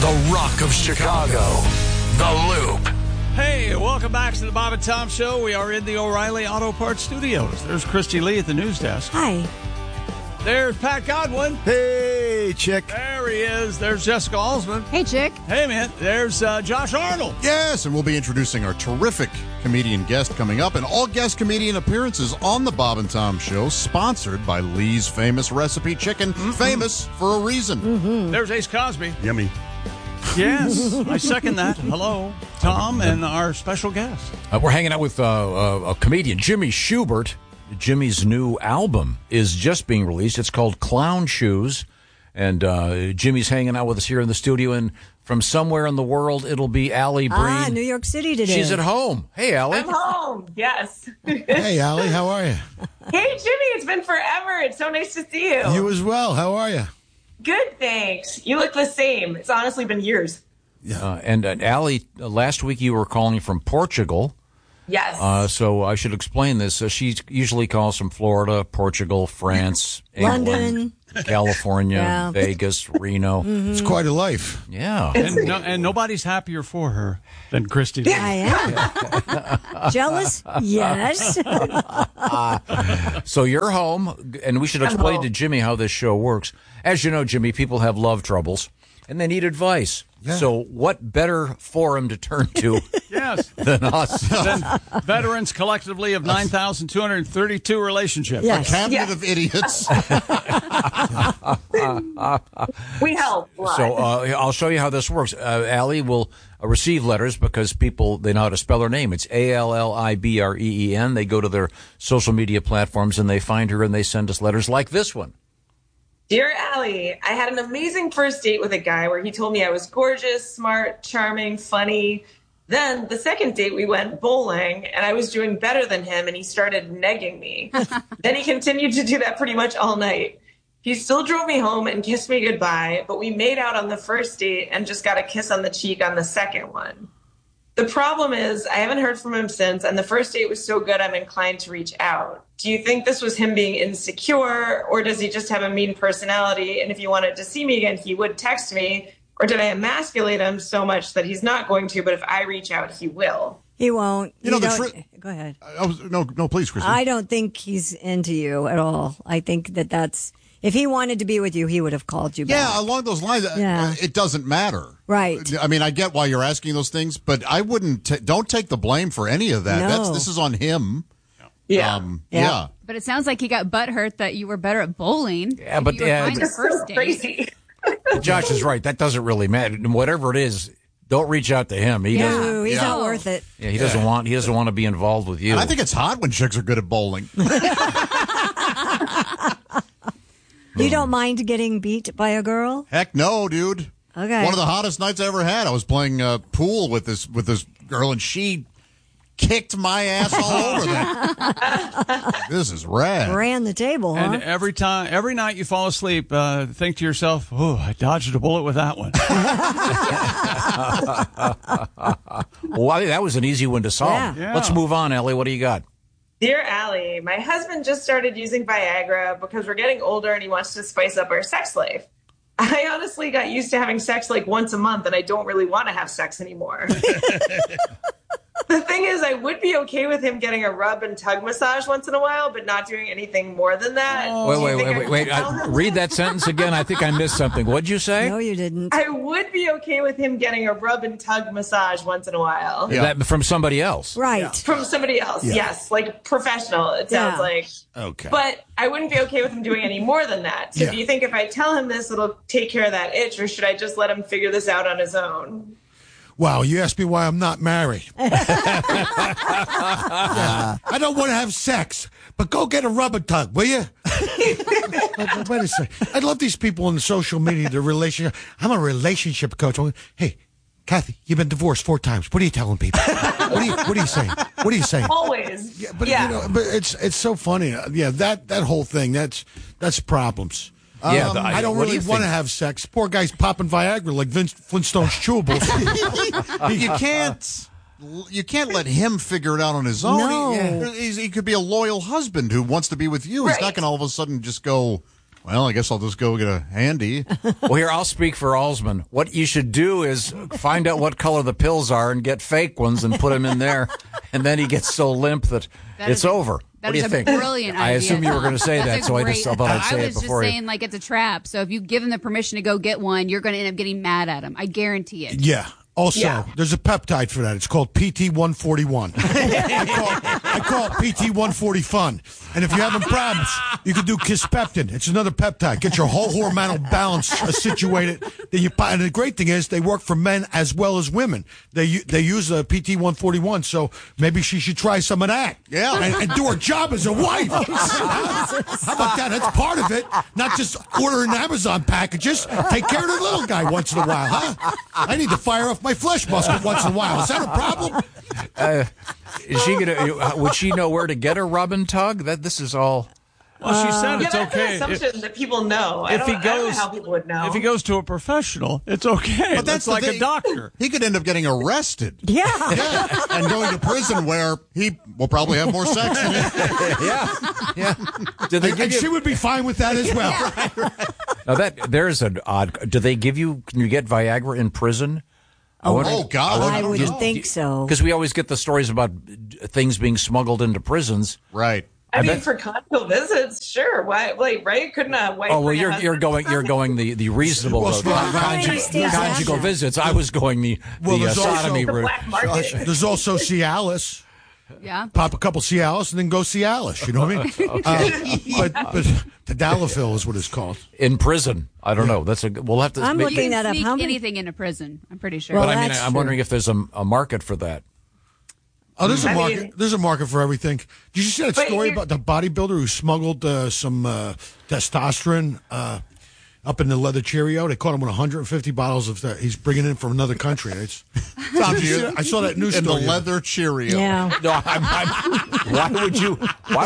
The Rock of Chicago, The Loop. Hey, welcome back to the Bob and Tom Show. We are in the O'Reilly Auto Parts Studios. There's Christy Lee at the news desk. Hi. There's Pat Godwin. Hey, chick. There he is. There's Jessica Alsman. Hey, chick. Hey, man. There's Josh Arnold. Yes, and we'll be introducing our terrific comedian guest coming up, and all guest comedian appearances on the Bob and Tom Show, sponsored by Lee's Famous Recipe Chicken, famous for a reason. There's Ace Cosby. Yummy. Yes, I second that. Hello, Tom, and our special guest. We're hanging out with a comedian, Jimmy Schubert. Jimmy's new album is just being released. It's called Clown Shoes. And Jimmy's hanging out with us here in the studio. And from somewhere in the world, it'll be Allie Breen. New York City today. She's at home. Hey, Allie. I'm home, yes. Hey, Allie, how are you? Hey, Jimmy, it's been forever. It's so nice to see you. You as well. How are you? Good, thanks. You look the same. It's honestly been years. And Allie, last week you were calling from Portugal. Yes. So I should explain this. She usually calls from Florida, Portugal, France, England, London, California, Vegas, Reno. It's quite a life. Yeah. And nobody's happier for her than Christy Lee. I am. Jealous? Yes. So you're home, and we should explain to Jimmy how this show works. As you know, Jimmy, people have love troubles, and they need advice. Yeah. So what better forum to turn to Yes. than us? Then veterans collectively of 9,232 relationships. Yes. Cabinet of idiots. We help a lot. So I'll show you how this works. Allie will receive letters because people, they know how to spell her name. It's Allibreen. They go to their social media platforms and they find her and they send us letters like this one. Dear Allie, I had an amazing first date with a guy where he told me I was gorgeous, smart, charming, funny. Then the second date we went bowling and I was doing better than him and he started negging me. Then he continued to do that pretty much all night. He still drove me home and kissed me goodbye, but we made out on the first date and just got a kiss on the cheek on the second one. The problem is I haven't heard from him since, and the first date was so good I'm inclined to reach out. Do you think this was him being insecure, or does he just have a mean personality, and if he wanted to see me again, he would text me, or did I emasculate him so much that he's not going to, but if I reach out, he will? He won't. You know, Go ahead. No, please, Christy. I don't think he's into you at all. I think that's... If he wanted to be with you, he would have called you back. Yeah, along those lines, it doesn't matter. Right. I mean, I get why you're asking those things, but I wouldn't. Don't take the blame for any of that. No. This is on him. Yeah. Yeah. But it sounds like he got butthurt that you were better at bowling. Yeah, but you were fine the first date. Crazy. Josh is right. That doesn't really matter. Whatever it is, don't reach out to him. He doesn't. No, he's not worth it. Yeah, he doesn't want to be involved with you. And I think it's hot when chicks are good at bowling. You don't mind getting beat by a girl? Heck no, dude. Okay. One of the hottest nights I ever had. I was playing pool with this girl, and she kicked my ass all over that. This is rad. Ran the table, huh? And every night you fall asleep, think to yourself, "Oh, I dodged a bullet with that one." Well, that was an easy one to solve. Yeah. Let's move on, Ellie. What do you got? Dear Allie, my husband just started using Viagra because we're getting older and he wants to spice up our sex life. I honestly got used to having sex like once a month and I don't really want to have sex anymore. The thing is, I would be okay with him getting a rub and tug massage once in a while, but not doing anything more than that. Wait. Read that sentence again. I think I missed something. What'd you say? No, you didn't. I would be okay with him getting a rub and tug massage once in a while. Yeah. That from somebody else. Right. From somebody else, yes. Like professional, it sounds like. Okay. But I wouldn't be okay with him doing any more than that. So do you think if I tell him this, it'll take care of that itch, or should I just let him figure this out on his own? Wow, you asked me why I'm not married. I don't want to have sex, but go get a rubber tug, will you? Wait a second. I love these people on the social media, the relationship. I'm a relationship coach. Hey, Kathy, you've been divorced 4 times. What are you telling people? What are you saying? What are you saying? Always. Yeah, but it's so funny. Yeah, that whole thing, that's problems. I don't really want to have sex. Poor guy's popping Viagra like Vince Flintstone's chewables. You can't let him figure it out on his own. No. He could be a loyal husband who wants to be with you. Right. He's not going to all of a sudden just go, Well, I guess I'll just go get a handy. Well, here, I'll speak for Alsman. What you should do is find out what color the pills are and get fake ones and put them in there. And then he gets so limp that it's over. What do you think? Brilliant idea. I assume you were going to say that, so I thought I'd say it before. I was just saying, like, it's a trap. So if you give him the permission to go get one, you're going to end up getting mad at him. I guarantee it. Yeah. Also, there's a peptide for that. It's called PT-141. I call it PT-140 Fun. And if you're having problems, you can do Kispeptin. It's another peptide. Get your whole hormonal balance situated. And the great thing is they work for men as well as women. They use a PT-141, so maybe she should try some of that. Yeah. And do her job as a wife. How about that? That's part of it. Not just ordering Amazon packages. Take care of the little guy once in a while, huh? I need to fire off my flesh muscle once in a while. Is that a problem? Is she gonna? Would she know where to get her rub and tug? This is all. Well, she said it's that's okay. an assumption that people know. I don't know how people would know. If he goes to a professional, it's okay. But that's like the thing. a doctor. He could end up getting arrested. Yeah. And going to prison where he will probably have more sex than him. Yeah. Did they give And you? she would be fine with that as well. Now there's an odd. Do they give you? Can you get Viagra in prison? Oh, God. I would think so. Because we always get the stories about things being smuggled into prisons. Right. I mean, for conjugal visits, sure. Why? Like, right? Couldn't a wife? Oh well, bring a you're husband? going the reasonable road. I understand Conjugal that. visits. I was going the there's also sodomy The route. black market. There's also Cialis. Yeah. Pop a couple Cialis and then go Cialis. You know what I mean? But Tadalafil is what it's called. In prison. I don't know. We'll have to. I'm maybe- You looking can that up. sneak How many? anything into prison. I'm pretty sure. Well, But I mean, that's I'm true. wondering if there's a market for that. Oh, there's a I market. mean- There's a market for everything. Did you see that But story here- about the bodybuilder who smuggled some testosterone up in the leather Cheerio? They caught him with 150 bottles of that. He's bringing it in from another country. I saw that news In the story. leather Cheerio. Yeah. No, why would you? Why